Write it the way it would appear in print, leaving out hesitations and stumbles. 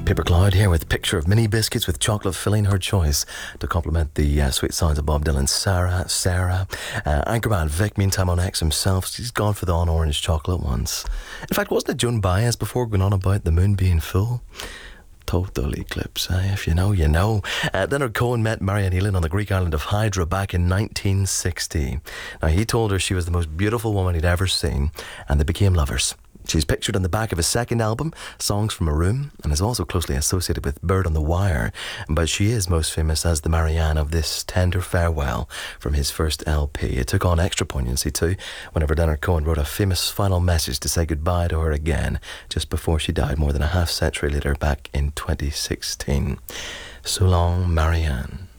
Paper Cloud here with a picture of mini biscuits with chocolate filling, her choice, to complement the sweet sounds of Bob Dylan's Sarah. Anchorman Vic, meantime on X himself, he's gone for the on-orange chocolate ones. In fact, wasn't it Joan Baez before going on about the moon being full? Total eclipse, if you know, you know. Leonard Cohen met Marianne Ealan on the Greek island of Hydra back in 1960. Now, he told her she was the most beautiful woman he'd ever seen, and they became lovers. She's pictured on the back of his second album, Songs from a Room, and is also closely associated with Bird on the Wire, but she is most famous as the Marianne of this tender farewell from his first LP. It took on extra poignancy too whenever Leonard Cohen wrote a famous final message to say goodbye to her again just before she died more than a half century later back in 2016. So long, Marianne.